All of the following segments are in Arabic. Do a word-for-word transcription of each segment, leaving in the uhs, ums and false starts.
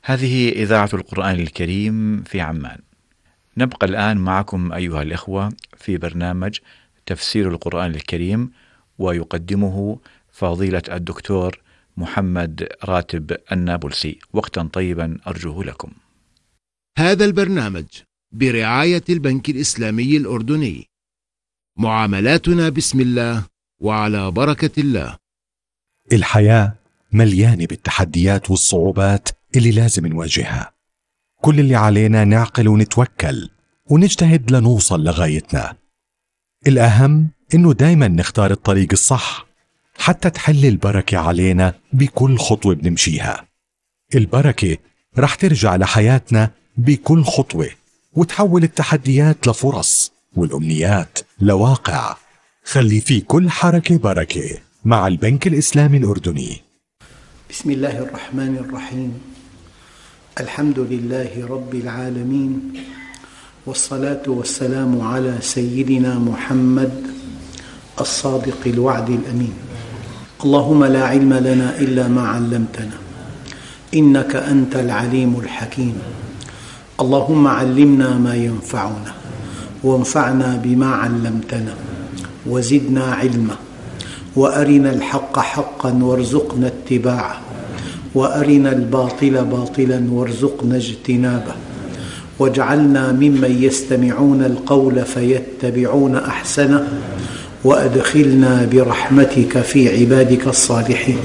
هذه إذاعة القرآن الكريم في عمان. نبقى الآن معكم أيها الإخوة في برنامج تفسير القرآن الكريم، ويقدمه فضيلة الدكتور محمد راتب النابلسي. وقتا طيبا أرجوه لكم. هذا البرنامج برعاية البنك الإسلامي الأردني. معاملاتنا بسم الله وعلى بركة الله. الحياة مليانة بالتحديات والصعوبات اللي لازم نواجهها. كل اللي علينا نعقل ونتوكل ونجتهد لنوصل لغايتنا. الأهم إنه دايما نختار الطريق الصح حتى تحل البركة علينا بكل خطوة بنمشيها. البركة رح ترجع لحياتنا بكل خطوة وتحول التحديات لفرص والأمنيات لواقع. خلي في كل حركة بركة مع البنك الإسلامي الأردني. بسم الله الرحمن الرحيم. الحمد لله رب العالمين، والصلاة والسلام على سيدنا محمد الصادق الوعد الأمين. اللهم لا علم لنا إلا ما علمتنا، إنك أنت العليم الحكيم. اللهم علمنا ما ينفعنا وانفعنا بما علمتنا وزدنا علما، وأرنا الحق حقا وارزقنا اتباعه، وأرنا الباطل باطلا وارزقنا اجتنابه، واجعلنا ممن يستمعون القول فيتبعون أحسنه، وأدخلنا برحمتك في عبادك الصالحين.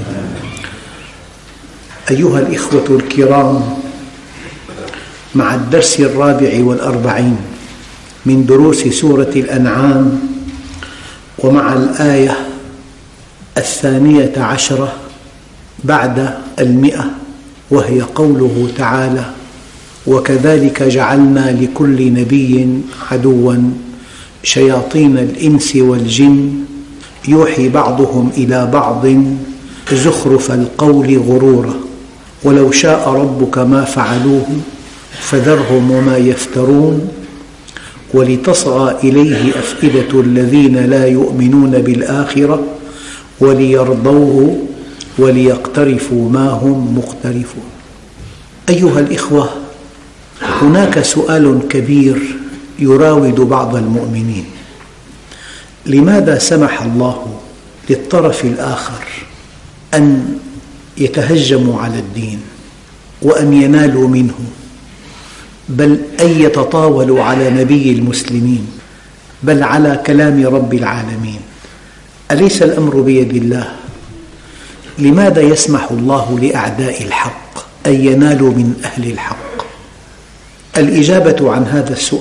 أيها الإخوة الكرام، مع الدرس الرابع والأربعين من دروس سورة الأنعام، ومع الآية الثانية عشرة بعد المئة، وهي قوله تعالى: وكذلك جعلنا لكل نبي عدوا شياطين الإنس والجن يوحي بعضهم إلى بعض زخرف القول غرورا ولو شاء ربك ما فعلوه فذرهم وما يفترون ولتصغى إليه أفئدة الذين لا يؤمنون بالآخرة وليرضوه وليقترفوا ما هم مقترفون. أيها الإخوة، هناك سؤال كبير يراود بعض المؤمنين: لماذا سمح الله للطرف الآخر أن يتهجموا على الدين وأن ينالوا منه، بل أن يتطاولوا على نبي المسلمين، بل على كلام رب العالمين؟ أليس الأمر بيد الله؟ لماذا يسمح الله لأعداء الحق أن ينالوا من أهل الحق؟ الإجابة عن هذا السؤال